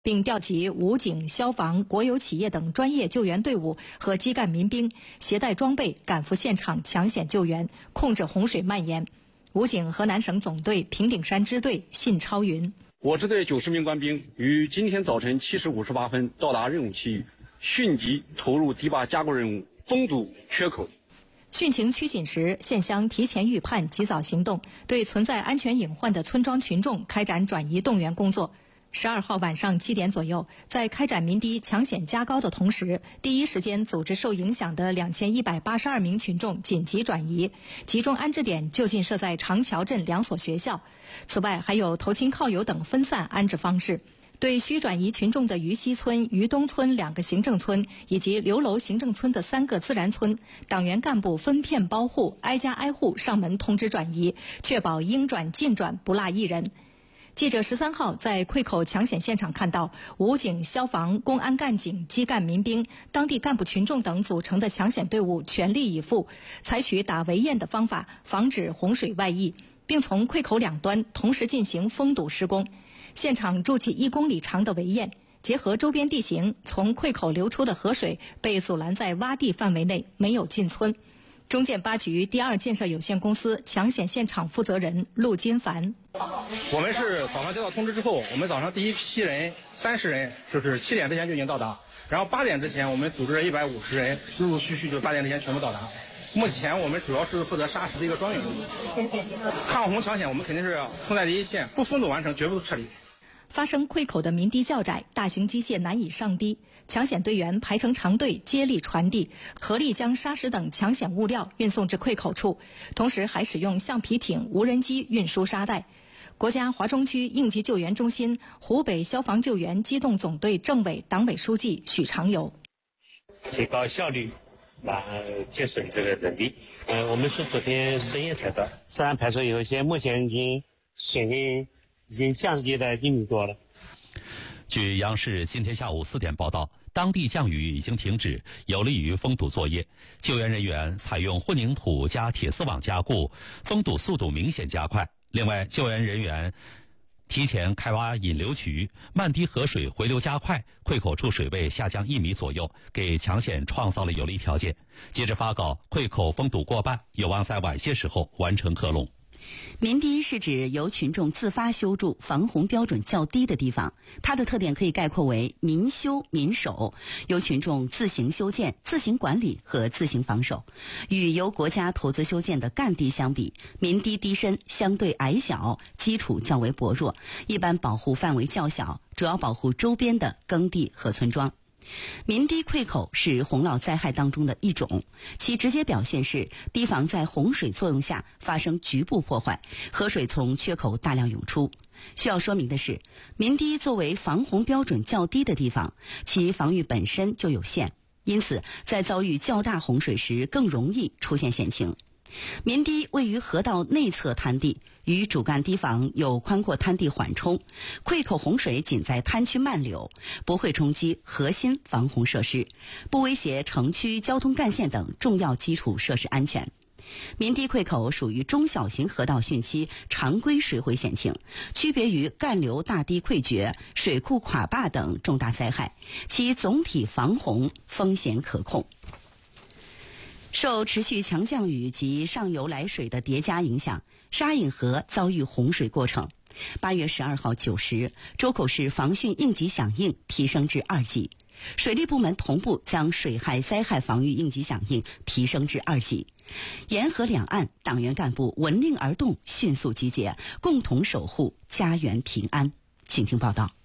并调集武警、消防、国有企业等专业救援队伍和基干民兵，携带装备赶赴现场抢险救援，控制洪水蔓延。武警河南省总队平顶山支队信超云： 我支队90名官兵于今天早晨7时58分到达任务区域，迅即投入堤坝加固任务，封堵缺口。 汛情趋紧时，县乡提前预判，及早行动，对存在安全隐患的村庄群众开展转移动员工作。12号晚上7点左右，在开展民堤抢险加高的同时，第一时间组织受影响的2182名群众紧急转移，集中安置点就近设在长桥镇2所学校。此外，还有投亲靠友等分散安置方式。对需转移群众的于西村、于东村2个行政村以及刘楼行政村的3个自然村，党员干部分片包户，挨家挨户上门通知转移，确保应转尽转，不落一人。记者13号在溃口抢险现场看到，武警、消防、公安干警、基干民兵、当地干部群众等组成的抢险队伍全力以赴，采取打围堰的方法防止洪水外溢，并从溃口两端同时进行封堵施工。现场筑起1公里长的围堰，结合周边地形，从溃口流出的河水被阻拦在洼地范围内，没有进村。中建八局第2建设有限公司抢险现场负责人陆金凡： 我们是早上接到通知之后，我们早上第一批人30人，就是7点之前就已经到达，然后8点之前我们组织了150人，陆陆续续就8点之前全部到达。目前我们主要是负责沙石的一个装运工作。抗洪抢险我们肯定是冲在第一线，不封堵完成绝不撤离。 发生溃口的民堤较窄，大型机械难以上堤，抢险队员排成长队接力传递，合力将沙石等抢险物料运送至溃口处，同时还使用橡皮艇、无人机运输沙袋。国家华中区应急救援中心湖北消防救援机动总队政委、党委书记许长友： 提高效率，节省这个人力。我们是昨天深夜才到，治安排出以后，现在目前水位已经降低了1米多了。 据央视今天下午4点报道，当地降雨已经停止，有利于封堵作业。救援人员采用混凝土加铁丝网加固，封堵速度明显加快。另外，救援人员提前开挖引流渠，漫堤河水回流加快，溃口处水位下降1米左右，给抢险创造了有利条件。截至发稿，溃口封堵过半，有望在晚些时候完成克隆。 民堤是指由群众自发修筑防洪标准较低的地方，它的特点可以概括为民修民守，由群众自行修建、自行管理和自行防守。与由国家投资修建的干堤相比，民堤堤身相对矮小，基础较为薄弱，一般保护范围较小，主要保护周边的耕地和村庄。民堤溃口是洪涝灾害当中的一种，其直接表现是堤防在洪水作用下发生局部破坏，河水从缺口大量涌出。需要说明的是，民堤作为防洪标准较低的地方，其防御本身就有限，因此在遭遇较大洪水时更容易出现险情。民堤位于河道内侧滩地，与主干堤防有宽阔滩地缓冲，溃口洪水仅在滩区漫流，不会冲击核心防洪设施，不威胁城区交通干线等重要基础设施安全。民堤溃口属于中小型河道汛期常规水毁险情，区别于干流大堤溃决、水库垮坝等重大灾害，其总体防洪风险可控。受持续强降雨及上游来水的叠加影响，沙引河遭遇洪水过程。8月12号9时，周口市防汛应急响应提升至2级，水利部门同步将水害灾害防御应急响应提升至2级。沿河两岸党员干部闻令而动，迅速集结，共同守护家园平安。请听报道。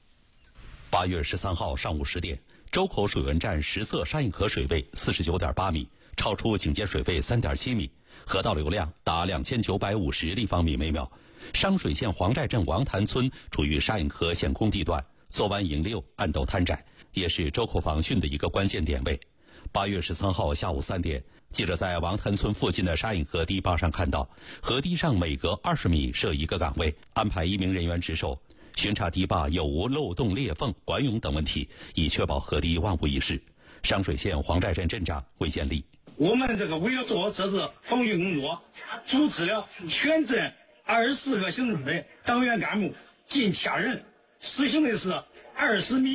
8月13号上午10点，周口水文站实测沙引河水位49.8米，超出警戒水位3.7米，河道流量达2950立方米每秒。商水县黄寨镇王潭村处于沙引河险控地段，左湾迎六，暗斗滩窄，也是周口防汛的一个关键点位。8月13号下午3点，记者在王潭村附近的沙引河堤坝上看到，河堤上每隔20米设一个岗位，安排1名人员值守，巡查堤坝有无漏洞裂缝、管涌等问题，以确保河堤万无一失。商水县黄寨镇镇长魏建立： 我们这个为了做这次防汛工作，组织了全镇20个行政队党员干部近1000人，实行的是 20米。